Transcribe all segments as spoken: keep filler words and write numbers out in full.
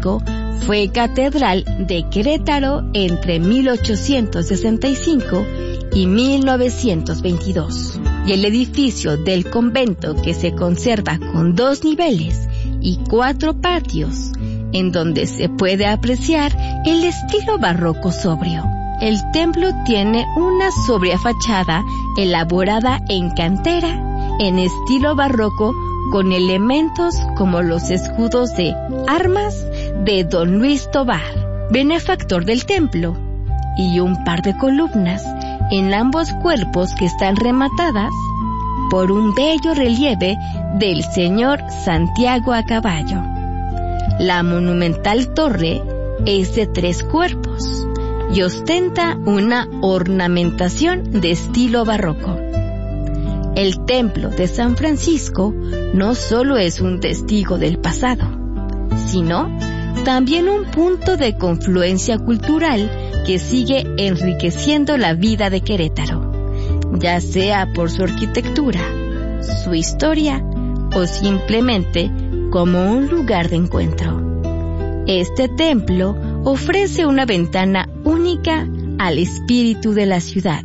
Francisco fue catedral de Querétaro entre mil ochocientos sesenta y cinco y mil novecientos veintidós. Y el edificio del convento, que se conserva con dos niveles y cuatro patios, en donde se puede apreciar el estilo barroco sobrio. El templo tiene una sobria fachada elaborada en cantera, en estilo barroco, con elementos como los escudos de armas de don Luis Tobar, benefactor del templo, y un par de columnas en ambos cuerpos que están rematadas por un bello relieve del señor Santiago a caballo. La monumental torre es de tres cuerpos y ostenta una ornamentación de estilo barroco. El templo de San Francisco no solo es un testigo del pasado, sino también un punto de confluencia cultural que sigue enriqueciendo la vida de Querétaro, ya sea por su arquitectura, su historia o simplemente como un lugar de encuentro. Este templo ofrece una ventana única al espíritu de la ciudad.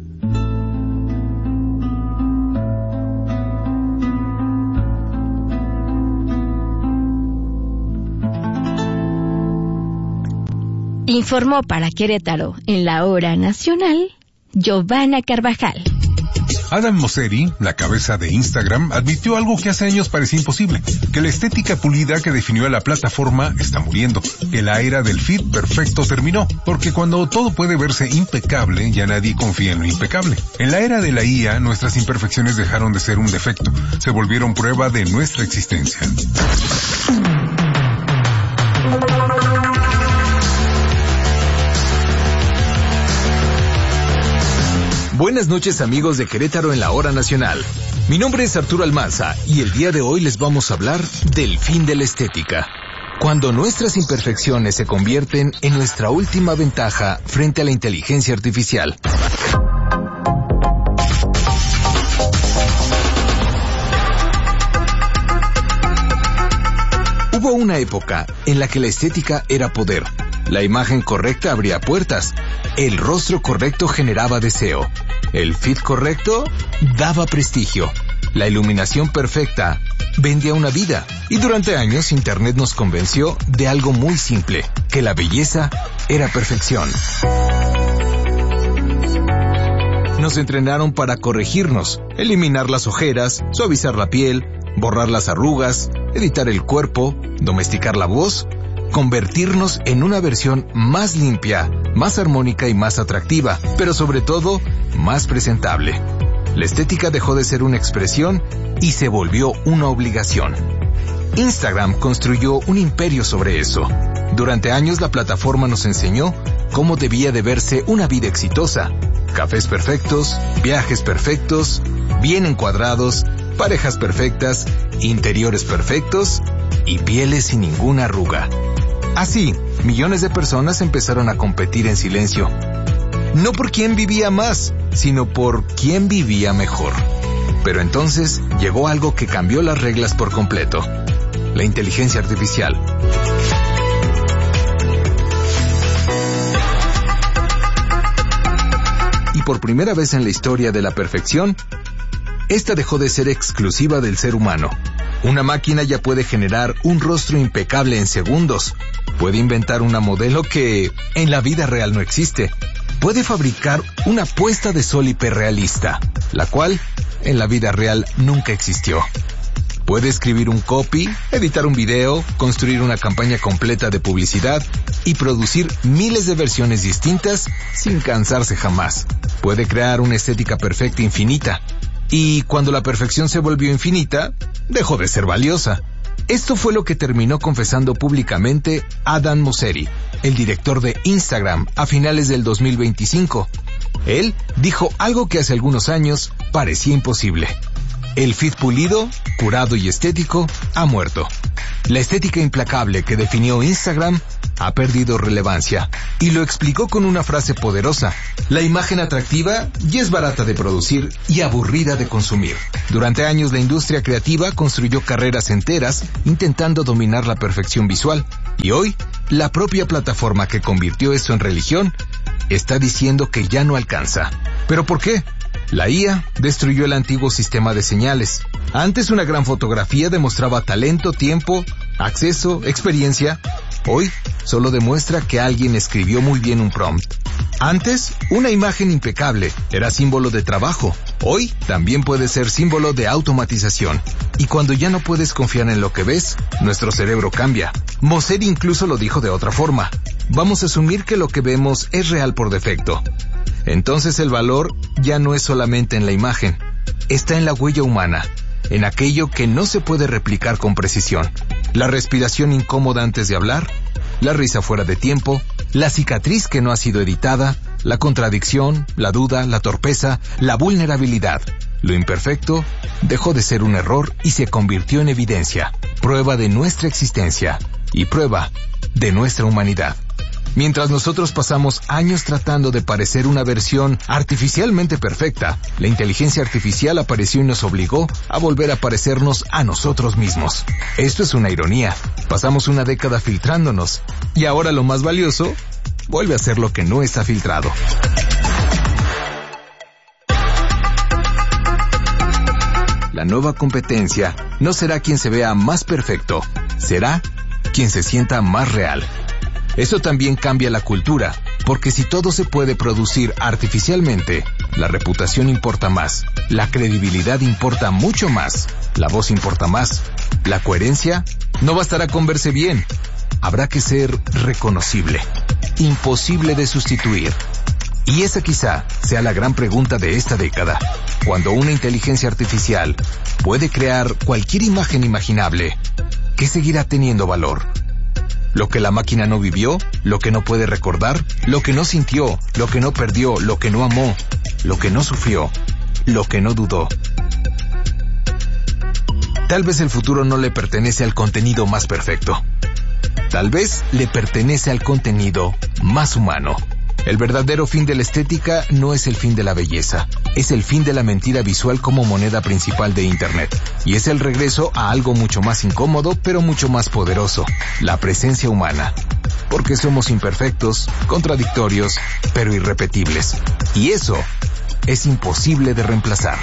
Informó para Querétaro en la Hora Nacional, Giovanna Carvajal. Adam Mosseri, la cabeza de Instagram, admitió algo que hace años parecía imposible, que la estética pulida que definió a la plataforma está muriendo, que la era del feed perfecto terminó, porque cuando todo puede verse impecable, ya nadie confía en lo impecable. En la era de la I A, nuestras imperfecciones dejaron de ser un defecto, se volvieron prueba de nuestra existencia. Buenas noches, amigos de Querétaro en la Hora Nacional. Mi nombre es Arturo Almanza y el día de hoy les vamos a hablar del fin de la estética. Cuando nuestras imperfecciones se convierten en nuestra última ventaja frente a la inteligencia artificial. Hubo una época en la que la estética era poder. La imagen correcta abría puertas. El rostro correcto generaba deseo. El fit correcto daba prestigio. La iluminación perfecta vendía una vida. Y durante años Internet nos convenció de algo muy simple, que la belleza era perfección. Nos entrenaron para corregirnos, eliminar las ojeras, suavizar la piel, borrar las arrugas, editar el cuerpo, domesticar la voz, convertirnos en una versión más limpia, más armónica y más atractiva, pero sobre todo, más presentable. La estética dejó de ser una expresión y se volvió una obligación. Instagram construyó un imperio sobre eso. Durante años la plataforma nos enseñó cómo debía de verse una vida exitosa. Cafés perfectos, viajes perfectos, bien encuadrados, parejas perfectas, interiores perfectos y pieles sin ninguna arruga. Así, millones de personas empezaron a competir en silencio. No por quién vivía más, sino por quién vivía mejor. Pero entonces llegó algo que cambió las reglas por completo: la inteligencia artificial. Y por primera vez en la historia de la perfección, esta dejó de ser exclusiva del ser humano. Una máquina ya puede generar un rostro impecable en segundos. Puede inventar una modelo que en la vida real no existe. Puede fabricar una puesta de sol hiperrealista, la cual en la vida real nunca existió. Puede escribir un copy, editar un video, construir una campaña completa de publicidad y producir miles de versiones distintas sin cansarse jamás. Puede crear una estética perfecta infinita. Y cuando la perfección se volvió infinita, dejó de ser valiosa. Esto fue lo que terminó confesando públicamente Adam Mosseri, el director de Instagram, a finales del dos mil veinticinco. Él dijo algo que hace algunos años parecía imposible. El feed pulido, curado y estético ha muerto. La estética implacable que definió Instagram ha perdido relevancia, y lo explicó con una frase poderosa: la imagen atractiva ya es barata de producir y aburrida de consumir. Durante años la industria creativa construyó carreras enteras intentando dominar la perfección visual, Y hoy, la propia plataforma que convirtió eso en religión está diciendo que ya no alcanza. ¿Pero por qué? La I A destruyó el antiguo sistema de señales. Antes una gran fotografía demostraba talento, tiempo, acceso, experiencia. Hoy solo demuestra que alguien escribió muy bien un prompt. Antes, una imagen impecable era símbolo de trabajo. Hoy también puede ser símbolo de automatización. Y cuando ya no puedes confiar en lo que ves, nuestro cerebro cambia. Mosseri incluso lo dijo de otra forma. Vamos a asumir que lo que vemos es real por defecto. Entonces el valor ya no es solamente en la imagen, está en la huella humana, en aquello que no se puede replicar con precisión. La respiración incómoda antes de hablar, la risa fuera de tiempo, la cicatriz que no ha sido editada, la contradicción, la duda, la torpeza, la vulnerabilidad. Lo imperfecto dejó de ser un error y se convirtió en evidencia, prueba de nuestra existencia y prueba de nuestra humanidad. Mientras nosotros pasamos años tratando de parecer una versión artificialmente perfecta, la inteligencia artificial apareció y nos obligó a volver a parecernos a nosotros mismos. Esto es una ironía. Pasamos una década filtrándonos y ahora lo más valioso vuelve a ser lo que no está filtrado. La nueva competencia no será quien se vea más perfecto, será quien se sienta más real. Eso también cambia la cultura, porque si todo se puede producir artificialmente, la reputación importa más, la credibilidad importa mucho más, la voz importa más, la coherencia no bastará con verse bien, habrá que ser reconocible, imposible de sustituir. Y esa quizá sea la gran pregunta de esta década. Cuando una inteligencia artificial puede crear cualquier imagen imaginable, ¿qué seguirá teniendo valor? Lo que la máquina no vivió, lo que no puede recordar, lo que no sintió, lo que no perdió, lo que no amó, lo que no sufrió, lo que no dudó. Tal vez el futuro no le pertenece al contenido más perfecto. Tal vez le pertenece al contenido más humano. El verdadero fin de la estética no es el fin de la belleza, es el fin de la mentira visual como moneda principal de Internet. Y es el regreso a algo mucho más incómodo, pero mucho más poderoso, la presencia humana. Porque somos imperfectos, contradictorios, pero irrepetibles. Y eso es imposible de reemplazar.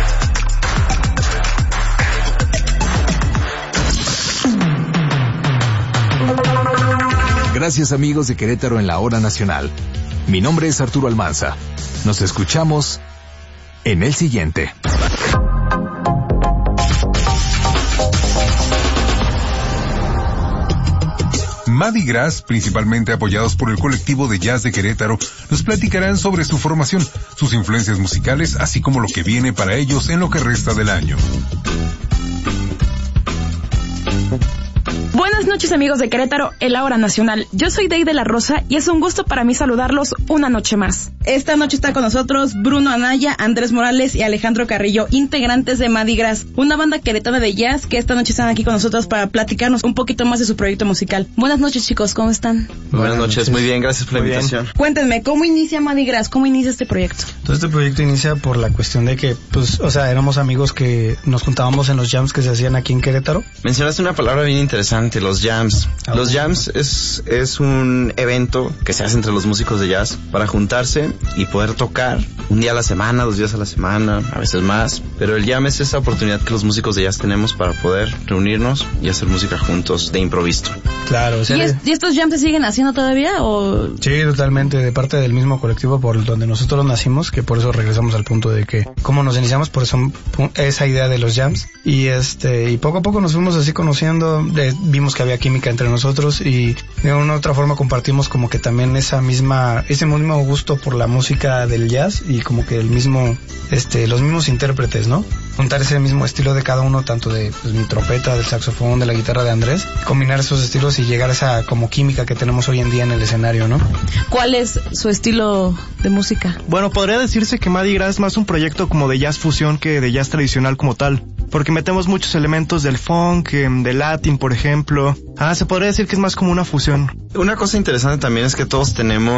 Gracias amigos de Querétaro en la Hora Nacional. Mi nombre es Arturo Almanza. Nos escuchamos en el siguiente. Mardi Gras, principalmente apoyados por el colectivo de jazz de Querétaro, nos platicarán sobre su formación, sus influencias musicales, así como lo que viene para ellos en lo que resta del año. Buenas noches amigos de Querétaro, en la Hora Nacional. Yo soy Dey de la Rosa y es un gusto para mí saludarlos una noche más. Esta noche está con nosotros Bruno Anaya, Andrés Morales y Alejandro Carrillo, integrantes de Mardi Gras, una banda queretana de jazz que esta noche están aquí con nosotros para platicarnos un poquito más de su proyecto musical. Buenas noches chicos, ¿cómo están? Buenas noches, muy bien, gracias por la Muy invitación. bien. Cuéntenme, ¿cómo inicia Mardi Gras? ¿Cómo inicia este proyecto? Todo este proyecto inicia por la cuestión de que, pues, o sea, éramos amigos que nos juntábamos en los jams que se hacían aquí en Querétaro. Mencionaste una palabra bien interesante, los jams. Ah, Los bueno. jams es, es un evento que se hace entre los músicos de jazz para juntarse y poder tocar un día a la semana, dos días a la semana, a veces más. Pero el jam es esa oportunidad que los músicos de jazz tenemos para poder reunirnos y hacer música juntos de improviso. Claro, o sea, ¿Y, es- y estos jams se siguen haciendo todavía o...? sí, totalmente, de parte del mismo colectivo por donde nosotros nacimos, que por eso regresamos al punto de que, como nos iniciamos por eso, pu- esa idea de los jams, y este, y poco a poco nos fuimos así conociendo, eh, vimos que había química entre nosotros y de una u otra forma compartimos como que también esa misma, ese mismo gusto por la música del jazz y como que el mismo, este, los mismos intérpretes, ¿no? Juntar ese mismo estilo de cada uno, tanto de pues, mi trompeta, del saxofón, de la guitarra de Andrés, combinar esos estilos y llegar a esa como química que tenemos hoy en día en el escenario, ¿no? ¿Cuál es su estilo de música? Bueno, podría decirse que Mardi Gras es más un proyecto como de jazz fusión que de jazz tradicional como tal, porque metemos muchos elementos del funk, em, del latin, por ejemplo. Ah, se podría decir que es más como una fusión. Una cosa interesante también es que todos tenemos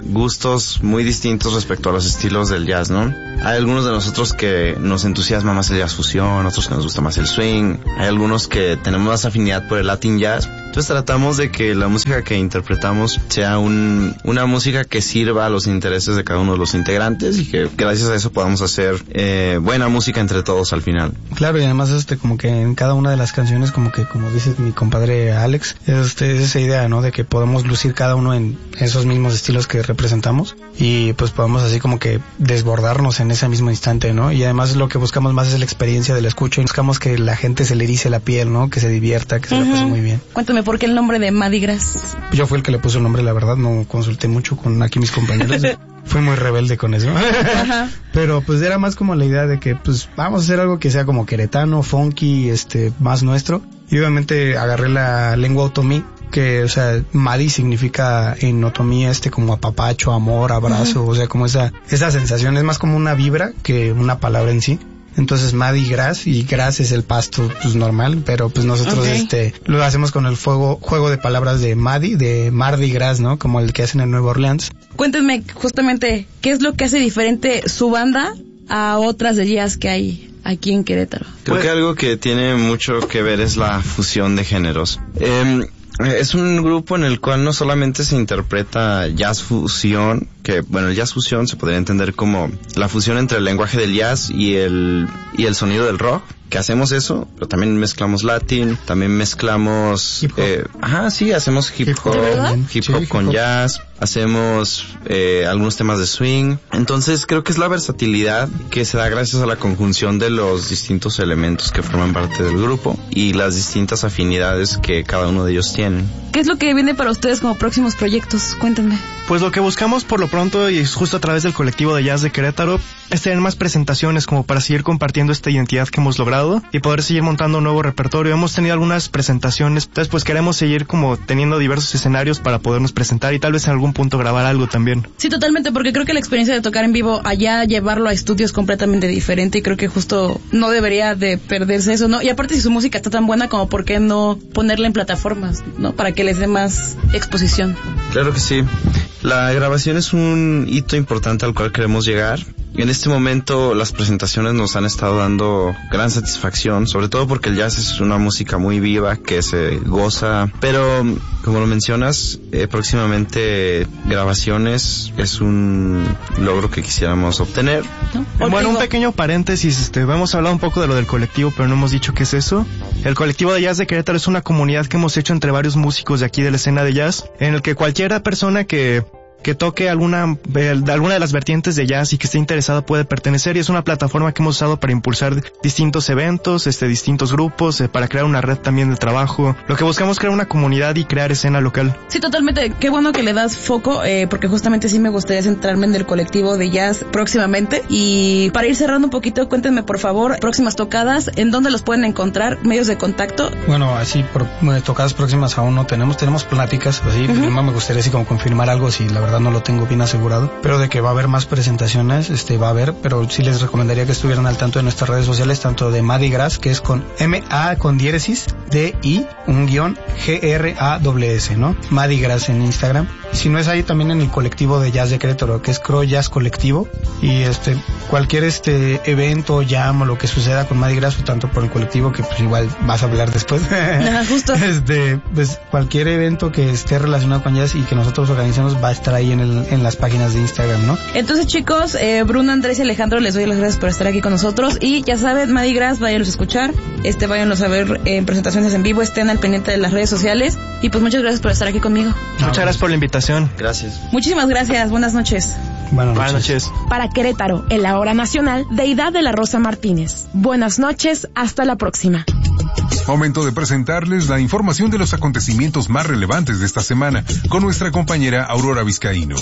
gustos muy distintos respecto a los estilos del jazz, ¿no? Hay algunos de nosotros que nos entusiasma más el jazz fusión, otros que nos gusta más el swing, hay algunos que tenemos más afinidad por el Latin jazz. Entonces tratamos de que la música que interpretamos sea un, una música que sirva a los intereses de cada uno de los integrantes y que gracias a eso podamos hacer eh, buena música entre todos al final. Claro, y además este como que en cada una de las canciones, como que como dice mi compadre Alex, este, es esa idea, ¿no? De que podemos lucir cada uno en esos mismos estilos que representamos y pues podemos así como que desbordarnos en ese mismo instante, ¿no? Y además lo que buscamos más es la experiencia del escucho y buscamos que la gente se le erice la piel, ¿no? Que se divierta, que se uh-huh. la pase muy bien. Cuéntame, ¿por qué el nombre de Madi Gras? Yo fui el que le puso el nombre, la verdad, no consulté mucho con aquí mis compañeros. Fui muy rebelde con eso. Ajá. Pero pues era más como la idea de que pues vamos a hacer algo que sea como queretano, funky, este, más nuestro. Y obviamente agarré la lengua otomí, que, o sea, Madi significa en otomí este como apapacho, amor, abrazo, uh-huh. o sea, como esa, esa sensación, es más como una vibra que una palabra en sí. Entonces Madi Gras, y Gras es el pasto pues normal, pero pues nosotros okay. este lo hacemos con el fuego, juego de palabras de Madi, de Mardi Gras, ¿no? Como el que hacen en Nueva Orleans. Cuéntenme justamente, ¿qué es lo que hace diferente su banda a otras de jazz que hay aquí en Querétaro? Creo que algo que tiene mucho que ver es la fusión de géneros. Eh, Es un grupo en el cual no solamente se interpreta jazz fusión, que bueno, el jazz fusión se podría entender como la fusión entre el lenguaje del jazz y el y el sonido del rock, que hacemos eso, pero también mezclamos latín, también mezclamos hip hop. Eh, ajá, sí, hacemos hip hop, hip hop sí, con hip hop. Jazz, hacemos eh, algunos temas de swing. Entonces creo que es la versatilidad que se da gracias a la conjunción de los distintos elementos que forman parte del grupo y las distintas afinidades que cada uno de ellos tiene. ¿Qué es lo que viene para ustedes como próximos proyectos? Cuéntenme. Pues lo que buscamos por lo pronto, y justo a través del colectivo de jazz de Querétaro, es tener más presentaciones como para seguir compartiendo esta identidad que hemos logrado y poder seguir montando un nuevo repertorio. Hemos tenido algunas presentaciones, entonces pues queremos seguir como teniendo diversos escenarios para podernos presentar y tal vez en algún punto grabar algo también. Sí, totalmente, porque creo que la experiencia de tocar en vivo allá, llevarlo a estudios completamente diferente, y creo que justo no debería de perderse eso, ¿no? Y aparte, si su música está tan buena, como por qué no ponerla en plataformas, ¿no? Para que les dé más exposición. Claro que sí. La grabación es un hito importante al cual queremos llegar. En este momento las presentaciones nos han estado dando gran satisfacción, sobre todo porque el jazz es una música muy viva que se goza, pero como lo mencionas, eh, próximamente grabaciones es un logro que quisiéramos obtener. ¿No? Bueno, un pequeño paréntesis, este, hemos hablado un poco de lo del colectivo, pero no hemos dicho qué es eso. El colectivo de jazz de Querétaro es una comunidad que hemos hecho entre varios músicos de aquí de la escena de jazz, en el que cualquiera persona que que toque alguna eh, alguna de las vertientes de jazz y que esté interesada puede pertenecer, y es una plataforma que hemos usado para impulsar distintos eventos, este distintos grupos, eh, para crear una red también de trabajo. Lo que buscamos es crear una comunidad y crear escena local. Sí, totalmente. Qué bueno que le das foco, eh, porque justamente sí me gustaría centrarme en el colectivo de jazz próximamente. Y para ir cerrando un poquito, cuéntenme por favor, próximas tocadas, ¿en dónde los pueden encontrar? ¿Medios de contacto? Bueno, así, por bueno, tocadas próximas aún no tenemos, tenemos pláticas, así, uh-huh. no me gustaría así como confirmar algo si la verdad no lo tengo bien asegurado, pero de que va a haber más presentaciones, este va a haber, pero sí les recomendaría que estuvieran al tanto de nuestras redes sociales, tanto de Madi Gras, que es con M A con diéresis, D I, un guión, G R A S S, ¿no? Madi Gras en Instagram. Si no es ahí, también en el colectivo de jazz de Querétaro, que es Crow Jazz Colectivo, y este cualquier este evento, jam o lo que suceda con Madi Gras, o tanto por el colectivo, que pues igual vas a hablar después. Ajá, justo. Este, pues cualquier evento que esté relacionado con jazz y que nosotros organicemos va a estar ahí en el en las páginas de Instagram, ¿no? Entonces, chicos, eh, Bruno, Andrés y Alejandro, les doy las gracias por estar aquí con nosotros, y ya saben, Madi Gras, váyanlos a escuchar, este, váyanlos a ver en eh, presentaciones en vivo, estén al pendiente de las redes sociales, y pues muchas gracias por estar aquí conmigo. No, muchas gracias por la invitación. Gracias. Muchísimas gracias, buenas noches. Buenas noches. Buenas noches. Para Querétaro, en la hora nacional, Deidad de la Rosa Martínez. Buenas noches, hasta la próxima. Momento de presentarles la información de los acontecimientos más relevantes de esta semana con nuestra compañera Aurora Vizcaíno.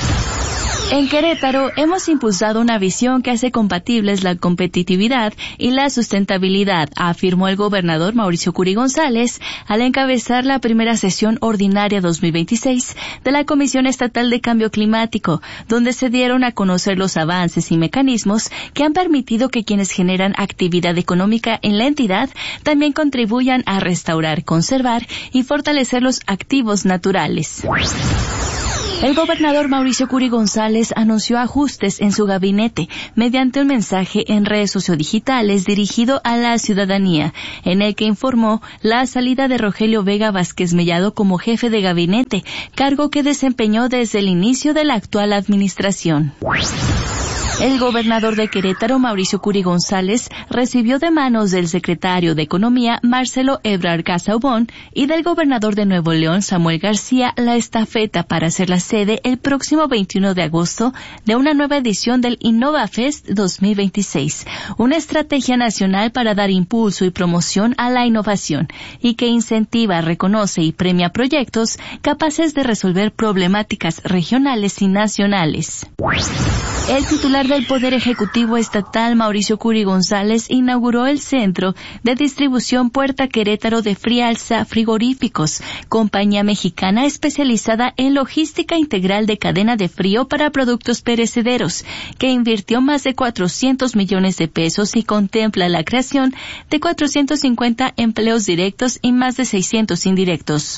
En Querétaro hemos impulsado una visión que hace compatibles la competitividad y la sustentabilidad, afirmó el gobernador Mauricio Curi González al encabezar la primera sesión ordinaria dos mil veintiséis de la Comisión Estatal de Cambio Climático, donde se dieron a conocer los avances y mecanismos que han permitido que quienes generan actividad económica en la entidad también contribuyan a restaurar, conservar y fortalecer los activos naturales. El gobernador Mauricio Curi González anunció ajustes en su gabinete mediante un mensaje en redes sociodigitales dirigido a la ciudadanía, en el que informó la salida de Rogelio Vega Vázquez Mellado como jefe de gabinete, cargo que desempeñó desde el inicio de la actual administración. El gobernador de Querétaro, Mauricio Curi González, recibió de manos del secretario de Economía, Marcelo Ebrard Casaubon, y del gobernador de Nuevo León, Samuel García, la estafeta para ser la sede el próximo veintiuno de agosto de una nueva edición del InnovaFest dos mil veintiséis, una estrategia nacional para dar impulso y promoción a la innovación y que incentiva, reconoce y premia proyectos capaces de resolver problemáticas regionales y nacionales. El titular del Poder Ejecutivo Estatal, Mauricio Curi González, inauguró el Centro de Distribución Puerta Querétaro de Frialsa Frigoríficos, compañía mexicana especializada en logística integral de cadena de frío para productos perecederos, que invirtió más de cuatrocientos millones de pesos y contempla la creación de cuatrocientos cincuenta empleos directos y más de seiscientos indirectos.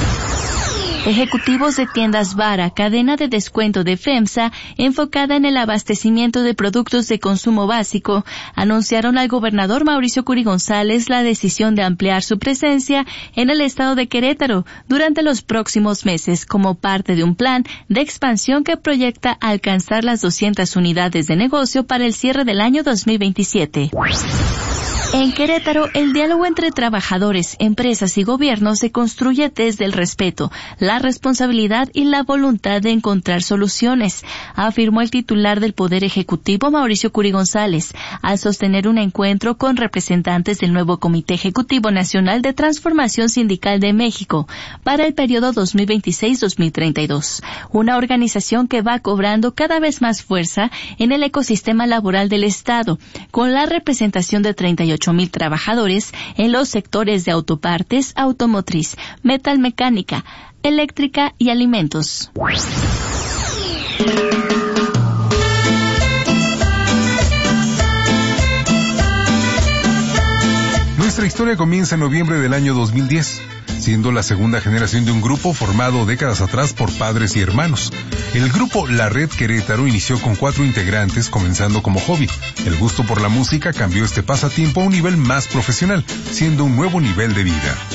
Ejecutivos de tiendas Vara, cadena de descuento de FEMSA, enfocada en el abastecimiento de productos de consumo básico, anunciaron al gobernador Mauricio Curi González la decisión de ampliar su presencia en el estado de Querétaro durante los próximos meses como parte de un plan de expansión que proyecta alcanzar las doscientas unidades de negocio para el cierre del año dos mil veintisiete. En Querétaro, el diálogo entre trabajadores, empresas y gobierno se construye desde el respeto, la responsabilidad y la voluntad de encontrar soluciones, afirmó el titular del Poder Ejecutivo, Mauricio Curi González, al sostener un encuentro con representantes del nuevo Comité Ejecutivo Nacional de Transformación Sindical de México para el periodo dos mil veintiséis a dos mil treinta y dos, una organización que va cobrando cada vez más fuerza en el ecosistema laboral del Estado, con la representación de treinta y ocho mil trabajadores en los sectores de autopartes, automotriz, metalmecánica, eléctrica y alimentos. Nuestra historia comienza en noviembre del año dos mil diez, siendo la segunda generación de un grupo formado décadas atrás por padres y hermanos. El grupo La Red Querétaro inició con cuatro integrantes, comenzando como hobby. El gusto por la música cambió este pasatiempo a un nivel más profesional, siendo un nuevo nivel de vida.